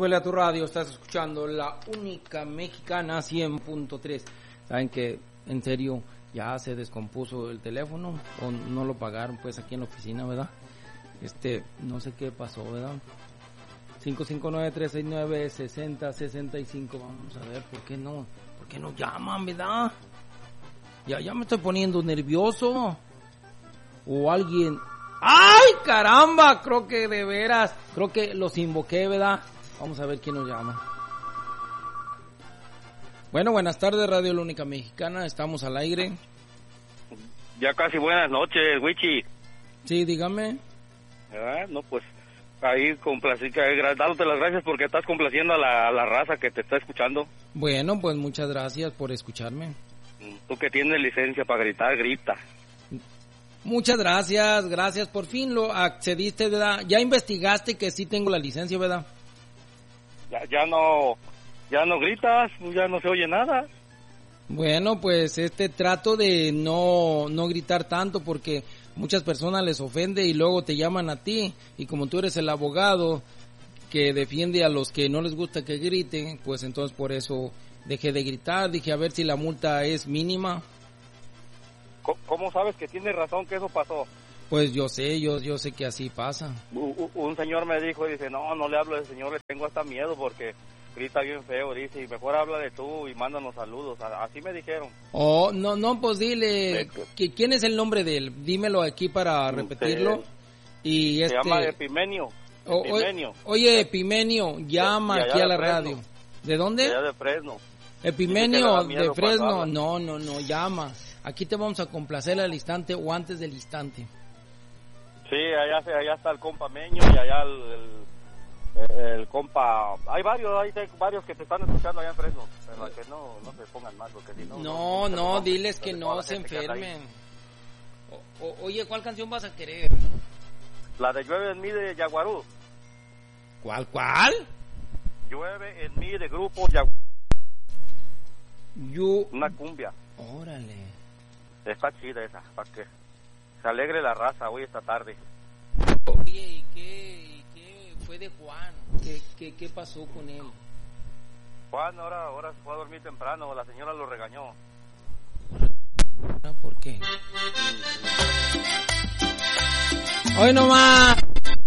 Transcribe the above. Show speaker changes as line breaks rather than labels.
súbele a tu radio, estás escuchando la única mexicana 100.3. Saben que, en serio, ya se descompuso el teléfono, o no lo pagaron pues aquí en la oficina, ¿verdad? No sé qué pasó, ¿verdad? 559-369-6065, vamos a ver, ¿por qué no llaman, verdad? Ya me estoy poniendo nervioso. O alguien... ¡Ay, caramba! Creo que de veras, creo que los invoqué, ¿verdad? Vamos a ver quién nos llama. Bueno, buenas tardes, Radio La Única Mexicana, estamos al aire.
Ya casi buenas noches, Wichi.
Sí, dígame.
No, pues ahí dándote las gracias porque estás complaciendo a la raza que te está escuchando.
Bueno, pues muchas gracias por escucharme.
Tú que tienes licencia para gritar, grita.
Muchas gracias, por fin lo accediste, ¿verdad? Ya investigaste que sí tengo la licencia, ¿verdad?
Ya no gritas, ya no se oye nada.
Bueno, pues trato de no gritar tanto porque muchas personas les ofende y luego te llaman a ti, y como tú eres el abogado que defiende a los que no les gusta que griten, pues entonces por eso dejé de gritar, dije a ver si la multa es mínima.
¿Cómo sabes que tienes razón que eso pasó?
Pues yo sé que así pasa.
Un señor me dijo, dice, no le hablo de señor, le tengo hasta miedo porque grita bien feo, dice, y mejor habla de tú y mándanos saludos, así me dijeron.
Oh, no, pues dile, ¿quién es el nombre de él? Dímelo aquí para repetirlo. Se
llama Epimenio.
Oye, Epimenio, llama aquí a la radio. ¿De dónde?
De allá de Fresno.
Epimenio de Fresno, no, llama. Aquí te vamos a complacer al instante o antes del instante.
Sí, allá está el compa Meño y allá el compa... Hay varios que te están escuchando allá en Fresno, pero que no se pongan mal, porque si no...
No, diles que no se enfermen. Oye, ¿cuál canción vas a querer?
La de Llueve en mí de Yaguarú.
¿Cuál?
Llueve en mí de grupo Yaguarú. Una cumbia.
Órale.
Está chida esa, para que se alegre la raza hoy esta tarde.
Oye, ¿y qué fue de Juan? ¿Qué pasó con él?
Juan ahora se fue a dormir temprano, la señora lo regañó.
¿Por qué? Hoy nomás.